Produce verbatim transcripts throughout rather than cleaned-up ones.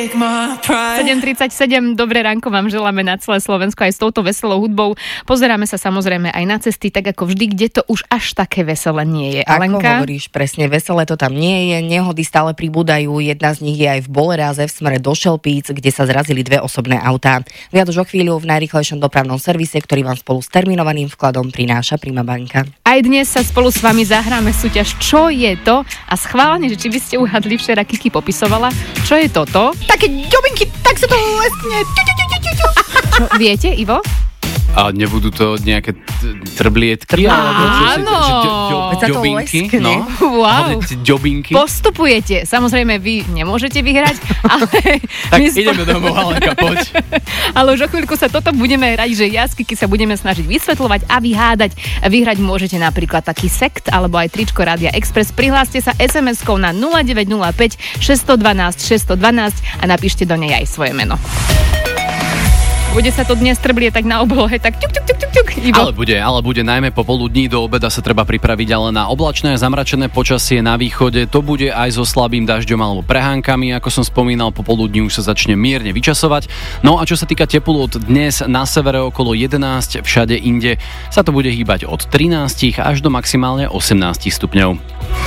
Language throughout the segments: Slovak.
sedem tridsaťsedem, dobré ránko vám želáme na celé Slovensko aj s touto veselou hudbou. Pozeráme sa samozrejme aj na cesty, tak ako vždy, kde to už až také veselé nie je. Alenka? Ako hovoríš, presne, veselé to tam nie je, nehody stále pribúdajú, jedna z nich je aj v Boleráze v smere do Šelpíc, kde sa zrazili dve osobné autá. Viac už o chvíľu v najrýchlejšom dopravnom servise, ktorý vám spolu s terminovaným vkladom prináša Prima banka. Aj dnes sa spolu s vami zahráme súťaž Čo je to? A schválne, že či by ste uhadli, včera Kiki popisovala, čo je toto? Také ďobinky, tak sa to leskne. Čo, viete, Ivo? A nebudú to nejaké trblietky? Áno. Ďobinky? No. Wow. Ďobinky? Postupujete. Samozrejme, vy nemôžete vyhrať, ale... Tak ideme spo... domov, Alenka, poď. Ale už o chvíľku sa toto budeme hrať, že ja s Kiki sa budeme snažiť vysvetľovať a vyhádať. Vyhrať môžete napríklad taký sekt, alebo aj tričko Rádia Express. Prihláste sa es em eskou na nula deväť nula päť šesť jedna dva šesť jedna dva a napíšte do nej aj svoje meno. Bude sa to dnes trblieť tak na oblohe, tak ťuk, ťuk, ťuk, ťuk, ťuk. Ale bude, ale bude najmä popoludní, do obeda sa treba pripraviť, ale na oblačné a zamračené počasie na východe to bude aj so slabým dažďom alebo prehánkami, ako som spomínal, popoludní už sa začne mierne vyčasovať. No a čo sa týka teplôt, dnes na severe okolo jedenásť, všade inde sa to bude hýbať od trinásť až do maximálne osemnásť stupňov.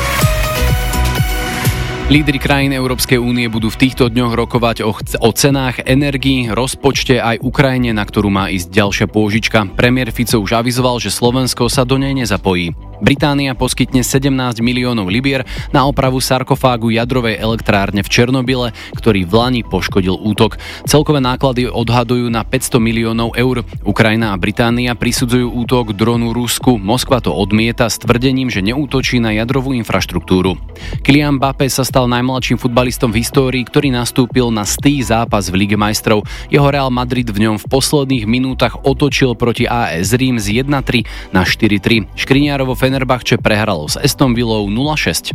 Lídri krajín Európskej únie budú v týchto dňoch rokovať o, o cenách energií, rozpočte aj Ukrajine, na ktorú má ísť ďalšia pôžička. Premiér Fico už avizoval, že Slovensko sa do nej nezapojí. Británia poskytne sedemnásť miliónov libier na opravu sarkofágu jadrovej elektrárne v Černobyle, ktorý v lani poškodil útok. Celkové náklady odhadujú na päťsto miliónov eur. Ukrajina a Británia prisudzujú útok dronu Rusku. Moskva to odmieta s tvrdením, že neútočí na jadrovú infraštruktúru. Kylian Mbappé sa stal najmladším futbalistom v histórii, ktorý nastúpil na stý zápas v Lige majstrov. Jeho Real Madrid v ňom v posledných minútach otočil proti á es Rím z jedna tri na štyri tri. Škriňárovo Fenerbahče prehralo s Aston Villou nula šesť.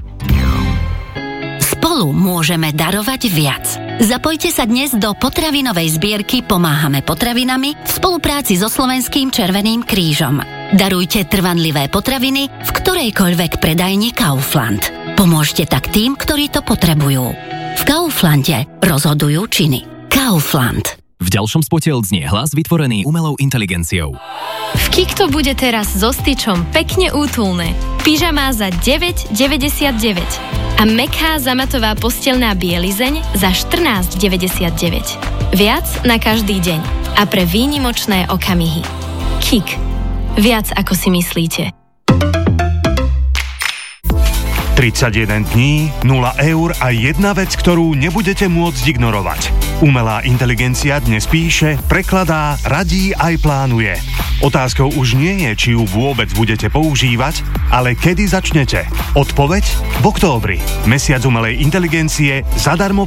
Spolu môžeme darovať viac. Zapojte sa dnes do potravinovej zbierky Pomáhame potravinami v spolupráci so Slovenským Červeným krížom. Darujte trvanlivé potraviny v ktorejkoľvek predajni Kaufland. Pomôžte tak tým, ktorí to potrebujú. V Kauflande rozhodujú činy. Kaufland. V ďalšom spote odznie hlas vytvorený umelou inteligenciou. V Kik to bude teraz so styčom pekne útulné. Pyžamá za deväť deväťdesiatdeväť a mäkká zamatová posteľná bielizeň za štrnásť deväťdesiatdeväť. Viac na každý deň a pre výnimočné okamihy. Kik. Viac ako si myslíte. tridsaťjeden dní, nula eur a jedna vec, ktorú nebudete môcť ignorovať. Umelá inteligencia dnes píše, prekladá, radí aj plánuje. Otázkou už nie je, či ju vôbec budete používať, ale kedy začnete. Odpoveď? V októbri. Mesiac umelej inteligencie zadarmo